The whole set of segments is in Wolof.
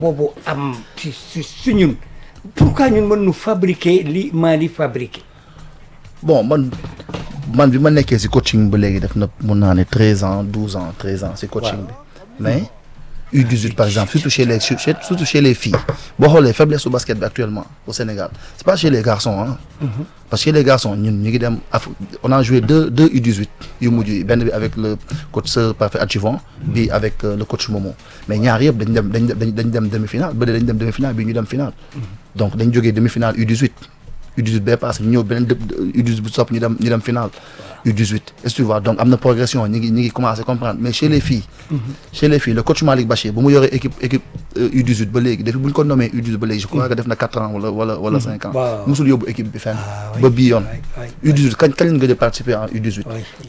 boobu am si ñun pourquoi ñun mën nu fabriquer li Mali fabriquer. bon man bi ma nekkee si coaching ba léegi def na mun naa ne 13 ans 12 ans 13 ans si coaching bi mais U18 par exemple surtout chez les filles boo xoolee faiblesse au basket bi actuellement au Sénégal c'est pas chez les garçons hein. Parce que chez les garçons ñun ñu ngi dem on a joué deux U18 yu mujj yi benn bi avec le coach Sir Parfait Adjivon bi avec le coach Momo mais ñaar yëpp dañ dem demi-finale ba dañ dem demi-finale bi ñu dem finale donc dañ jógee demi-finale U18 bee passé ñu ñëw beneen U18 bu sopp ñu dem finale U18 est-ce que tu vois donc am na progression ñi ngi commencé comprendre mais chez les filles le coach Malick Bachir bu mu yoree équipe U18 ba léegi depuis bu ñu ko nommé U18 ba léegi je crois que def na 4 ans wala 5 ans musul yóbbu équipe bi fenn ba bii yoon U18 kañ lañ gëj a participer en U18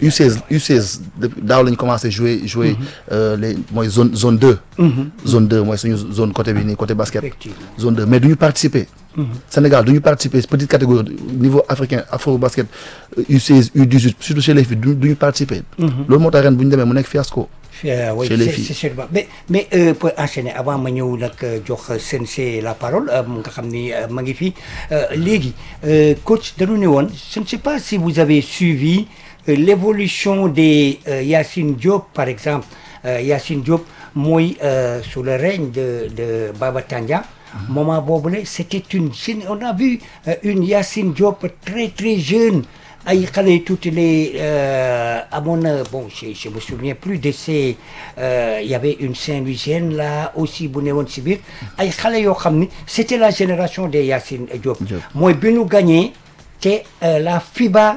U16 daaw lañ commencé jouer les mooy zone 2 mooy suñu zone côté bi nii côté basket zone 2 mais duñu participer Sénégal duñu participer petite catégorie niveau africain afro basket U16 U18 surtout chez les filles duñu participer loolu moo tax ren bu ñu demee mu nekk fiasco chez les filles c'est mais pour enchaîner avant ma ñëw nag jox Sensei la parole nga xam ni ma ngi fi léegi coach dañu ne woon je ne sais pas si vous avez suivi l'évolution des Yacine Diop par exemple Yacine Diop mooy sous le règne de Baba Tandia moment boobule c'était on a vu une Yacine Diop très très jeune ay xale yu tuuti les amoon na bon je me souviens plus de ces il y avait une Saint-Louisienne là aussi bu ne woon si biir ay xale yoo xam ni c'était la génération des Yacine Diop mooy bi ñu gagné te la FIBA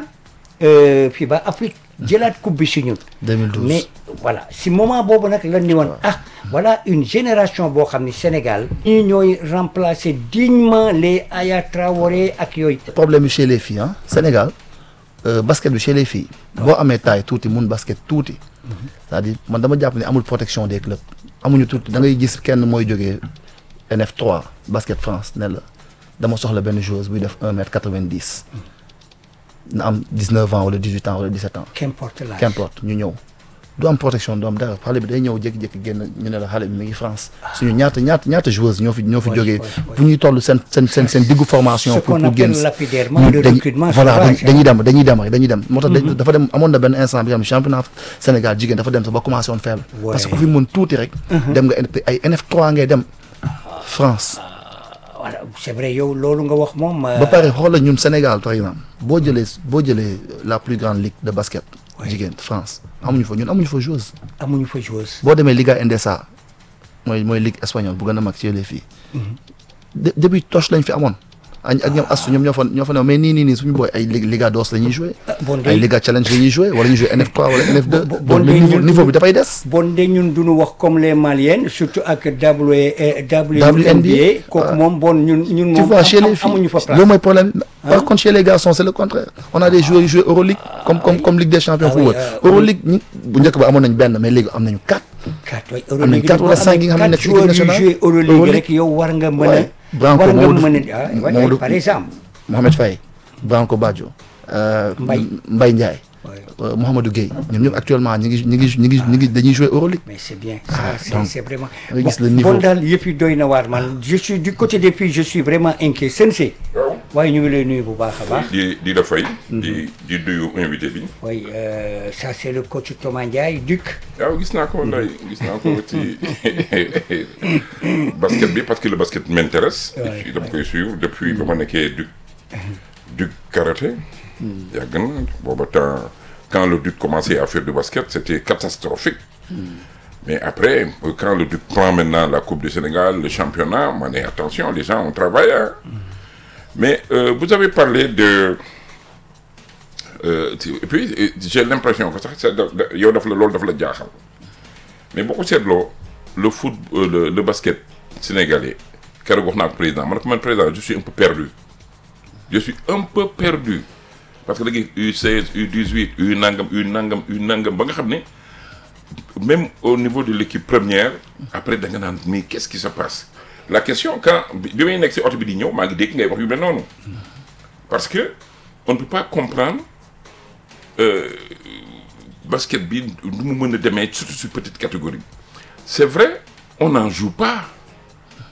Afrique jëlaat coupe bi si ñun 2012 mais voilà si moment boobu nag lan ni woon voilà une génération boo xam ni Sénégal ñi ñooy remplacer dignement les Aya Traoré ak yooyu problème bi chez les filles ah Sénégal basket bi chez les filles boo amee taille tuuti mun basket tuuti c'est-à-dire man dama jàpp ne amul protection des clubs amuñu tuuti da ngay gis kenn mooy jógee NF3 basket France ne la dama soxla benn joueuse buy def 1m90 na am 19 ans wala 18 ans wala 17 ans qu'importe ñu ñëw du am protection du am dara xale bi day ñëw jékki-jékki génn ñu ne la xale bi mi ngi France suñu ñaata joueuses ñoo fi jógee bu ñuy toll seen diggu formation pour génn voilà dañuy dem moo tax dafa dem amoon na benn instant bi xam championnat Sénégal jigéen dafa dem sax ba commencé woon faible parce que ku fi mën tuuti rek dem nga ay NF3 ngay dem France voilà c'est vrai yow loolu nga wax moom ba pare xoolal ñun Sénégal par exemple boo jëlee la plus grande ligue de basket jigéen France amuñu fa joueuse boo demee Liga Endesa mooy ligue espagnole bu gën a mag ci les filles début Toch lañ fi amoon ak ñoom Astou ñoom ñoo fa ne mais nii suñu booy ay Liga DOS la ñuy joué ay Liga Challenge la ñuy joué wala ñu joué NF3 wala NF2 bon niveau bi dafay des bon de ñun duñu wax comme les Maliennes surtout ak WNBA kooku moom bon ñun tu vois chez les filles amuñu fa place loolu mooy problème par contre chez les garçons c'est le contraire on a des joueurs yu joué Euroleague comme Ligue des Champions football Euroleague bu njëkk ba amoon nañ benn mais léegi am nañu 4 am nañu 4 wala 5 yi nga xam ne nekk équipe nationale Euroleague rek yow war nga mën a Branco Mamadou par exemple Mohamed Faye Branco Badjo Mbaye Ndiaye Mouhamadou Gueye ñoom ñëpp actuellement ñi ngi dañuy jouer Euroleague mais c'est bien c'est vraiment nga gis le niveau bon daal yëpp yi doy na waar man je suis du côté des filles je suis vraiment inquiet Sensei waaye ñu ngi lay nuyu bu baax a baax di la fay di nuyu invité bi oui ça c'est le coach Thomas Ndiaye Duc waaw gis naa ko ci basket bi parce que le basket m'intéresse dama koy suivre depuis ba ma nekkee Duc karaté yàgg na booba temps quand le Duc commençait à faire du basket c'était catastrophique mais après quand le Duc prend maintenant la Coupe du Sénégal le championnat ma ne attention les gens ont travaillé mais vous avez parlé de et puis j'ai l'impression que sax yow loolu daf la jaaxal mais boo ko seetloo le foot le basket sénégalais keroog wax naa ko président man président je suis un peu perdu parce que léegi U16 U18 U nangam ba nga xam ne même au niveau de l'équipe première après da nga naan mais qu'est-ce qui se passe la question quand bi may nekk ci oto bi di ñëw maa ngi dégg ngay wax yu mel noonu parce que on ne peut pas comprendre basket bi nu mu mën a demee surtout sur petite catégorie c'est vrai on n'en joue pas